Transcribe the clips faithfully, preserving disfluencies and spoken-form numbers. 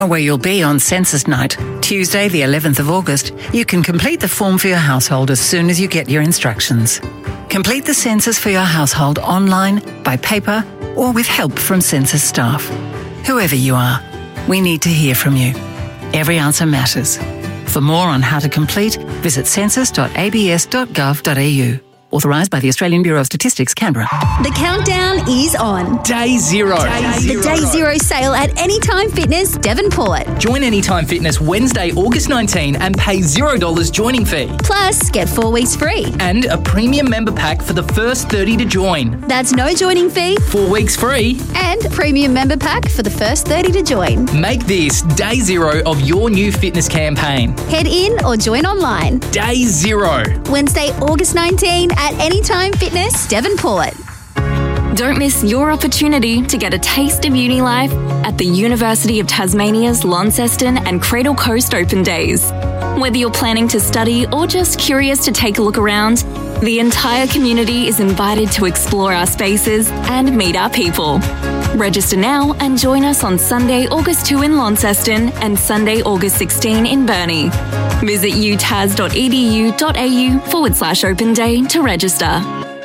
Where you'll be on census night, Tuesday the eleventh of August, you can complete the form for your household as soon as you get your instructions. Complete the census for your household online, by paper, or with help from census staff. Whoever you are, we need to hear from you. Every answer matters. For more on how to complete, visit census dot a b s dot gov dot a u. Authorised by the Australian Bureau of Statistics, Canberra. The countdown is on. Day zero. Day zero. The Day Zero sale at Anytime Fitness, Devonport. Join Anytime Fitness Wednesday, August nineteenth and pay zero dollars joining fee. Plus, get four weeks free. And a premium member pack for the first thirty to join. That's no joining fee. Four weeks free. And premium member pack for the first thirty to join. Make this day zero of your new fitness campaign. Head in or join online. Day zero. Wednesday, August nineteenth at Anytime Fitness, Devonport. Don't miss your opportunity to get a taste of uni life at the University of Tasmania's Launceston and Cradle Coast Open Days. Whether you're planning to study or just curious to take a look around, the entire community is invited to explore our spaces and meet our people. Register now and join us on Sunday, August second in Launceston and Sunday, August sixteenth in Burnie. Visit utas.edu.au forward slash open day to register.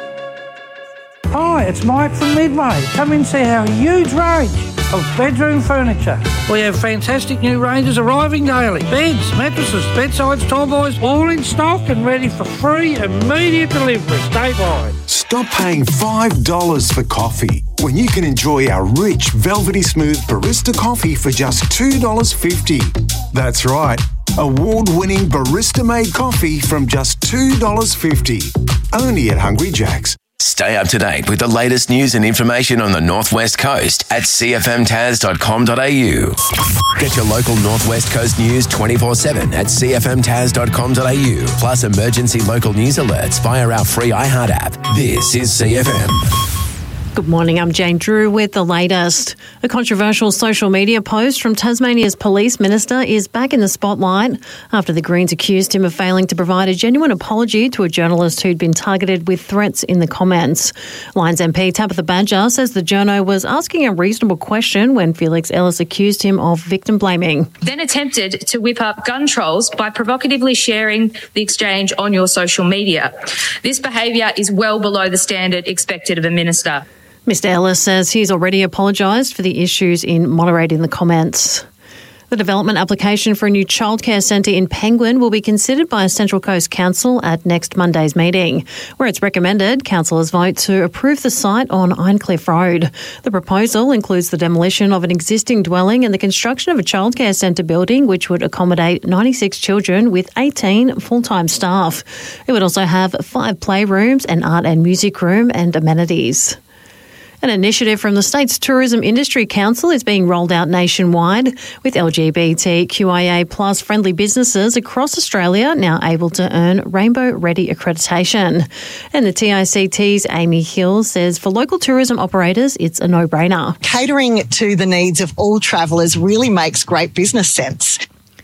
Hi, it's Mike from Midway. Come and see our huge range of bedroom furniture. We have fantastic new ranges arriving daily. Beds, mattresses, bedsides, tallboys, all in stock and ready for free immediate delivery statewide. Stop paying five dollars for coffee when you can enjoy our rich, velvety smooth barista coffee for just two dollars fifty. That's right, award-winning barista-made coffee from just two dollars fifty. Only at Hungry Jack's. Stay up to date with the latest news and information on the Northwest Coast at c f m tas dot com dot a u. Get your local Northwest Coast news twenty-four seven at c f m tas dot com dot a u, plus emergency local news alerts via our free iHeart app. This is C F M. Good morning, I'm Jane Drew with the latest. A controversial social media post from Tasmania's police minister is back in the spotlight after the Greens accused him of failing to provide a genuine apology to a journalist who'd been targeted with threats in the comments. Lions M P Tabitha Badger says the journo was asking a reasonable question when Felix Ellis accused him of victim blaming. Then attempted to whip up gun trolls by provocatively sharing the exchange on your social media. This behaviour is well below the standard expected of a minister. Mister Ellis says he's already apologised for the issues in moderating the comments. The development application for a new childcare centre in Penguin will be considered by Central Coast Council at next Monday's meeting, where it's recommended councillors vote to approve the site on Ironcliff Road. The proposal includes the demolition of an existing dwelling and the construction of a childcare centre building which would accommodate ninety-six children with eighteen full-time staff. It would also have five playrooms, an art and music room and amenities. An initiative from the state's Tourism Industry Council is being rolled out nationwide, with L G B T Q I A plus friendly businesses across Australia now able to earn Rainbow Ready accreditation. And the T I C T's Amy Hill says for local tourism operators, it's a no-brainer. Catering to the needs of all travellers really makes great business sense.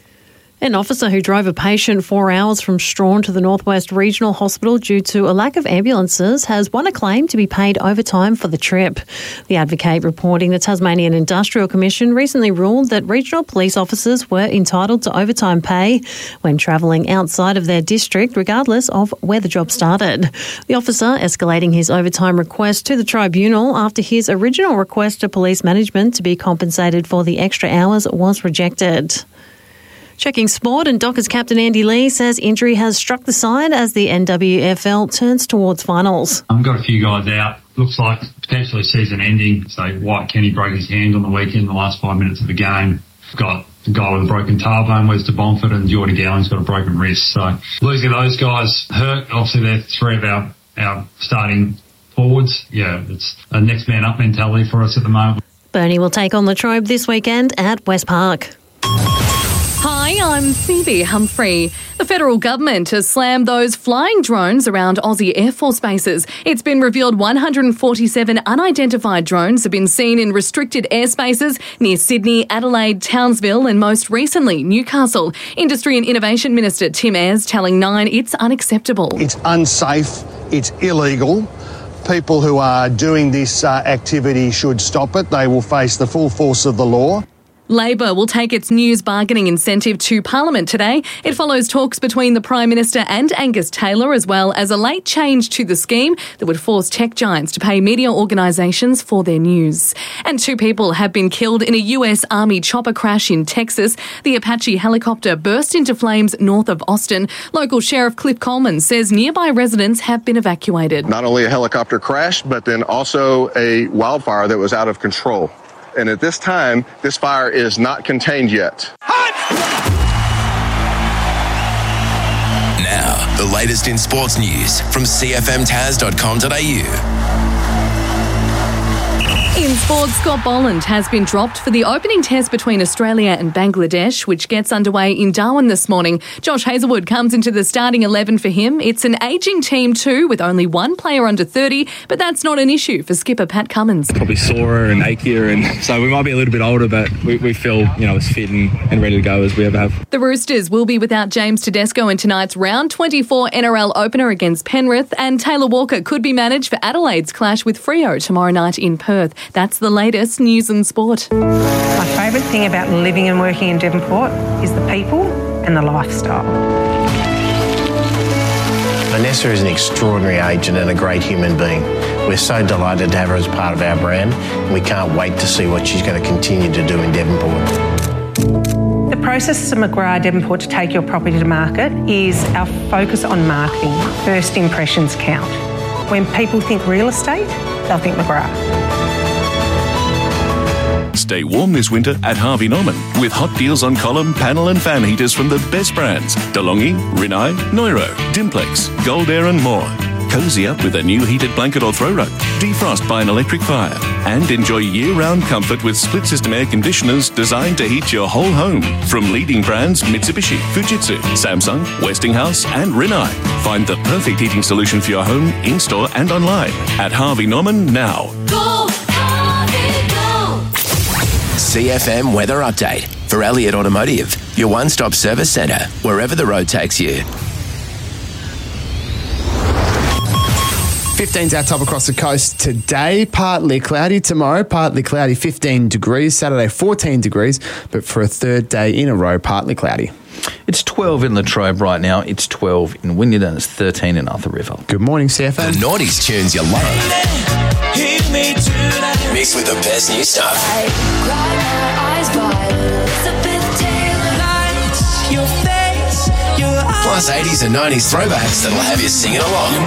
An officer who drove a patient four hours from Strawn to the Northwest Regional Hospital due to a lack of ambulances has won a claim to be paid overtime for the trip. The Advocate reporting the Tasmanian Industrial Commission recently ruled that regional police officers were entitled to overtime pay when travelling outside of their district, regardless of where the job started. The officer escalating his overtime request to the tribunal after his original request to police management to be compensated for the extra hours was rejected. Checking sport, and Dockers captain Andy Lee says injury has struck the side as the N W F L turns towards finals. I've got a few guys out. Looks like potentially season ending. So White Kenny broke his hand on the weekend, the last five minutes of the game. Got the guy with a broken tailbone, Wes Bomford, and Geordie Gowling's got a broken wrist. So losing those guys hurt. Obviously, they're three of our, our starting forwards. Yeah, it's a next man up mentality for us at the moment. Burnie will take on Latrobe this weekend at West Park. Hi, I'm Phoebe Humphrey. The federal government has slammed those flying drones around Aussie Air Force bases. It's been revealed one hundred forty-seven unidentified drones have been seen in restricted airspaces near Sydney, Adelaide, Townsville and most recently Newcastle. Industry and Innovation Minister Tim Ayres telling Nine it's unacceptable. It's unsafe, it's illegal. People who are doing this uh, activity should stop it. They will face the full force of the law. Labor will take its news bargaining incentive to Parliament today. It follows talks between the Prime Minister and Angus Taylor, as well as a late change to the scheme that would force tech giants to pay media organisations for their news. And two people have been killed in a U S Army chopper crash in Texas. The Apache helicopter burst into flames north of Austin. Local Sheriff Cliff Coleman says nearby residents have been evacuated. Not only a helicopter crash, but then also a wildfire that was out of control. And at this time, this fire is not contained yet. Now, the latest in sports news from C F M Taz dot com dot a u. In sports, Scott Boland has been dropped for the opening test between Australia and Bangladesh, which gets underway in Darwin this morning. Josh Hazelwood comes into the starting eleven for him. It's an ageing team too, with only one player under thirty, but that's not an issue for skipper Pat Cummins. Probably sorer and achier, and so we might be a little bit older, but we, we feel, you know, as fit and, and ready to go as we ever have. The Roosters will be without James Tedesco in tonight's round twenty-four N R L opener against Penrith, and Taylor Walker could be managed for Adelaide's clash with Freo tomorrow night in Perth. That's the latest news and sport. My favourite thing about living and working in Devonport is the people and the lifestyle. Vanessa is an extraordinary agent and a great human being. We're so delighted to have her as part of our brand, and we can't wait to see what she's going to continue to do in Devonport. The process of McGrath Devonport to take your property to market is our focus on marketing. First impressions count. When people think real estate, they'll think McGrath. Stay warm this winter at Harvey Norman with hot deals on column, panel and fan heaters from the best brands. DeLonghi, Rinnai, Neuro, Dimplex, Gold Air and more. Cozy up with a new heated blanket or throw rug. Defrost by an electric fire. And enjoy year-round comfort with split-system air conditioners designed to heat your whole home. From leading brands Mitsubishi, Fujitsu, Samsung, Westinghouse and Rinnai. Find the perfect heating solution for your home, in-store and online at Harvey Norman now. Go, Harvey, go! C F M Weather Update for Elliott Automotive, your one-stop service centre, wherever the road takes you. fifteen's our top across the coast today. Partly cloudy tomorrow, partly cloudy, fifteen degrees. Saturday, fourteen degrees, but for a third day in a row, partly cloudy. It's twelve in Latrobe right now. It's twelve in Wynyard and it's thirteen in Arthur River. Good morning, C F M. The naughties tunes you love. Mixed with the best new stuff. Plus eighties and nineties throwbacks that'll have you singing along.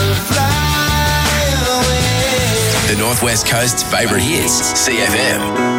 The Northwest Coast's favourite hits, C F M.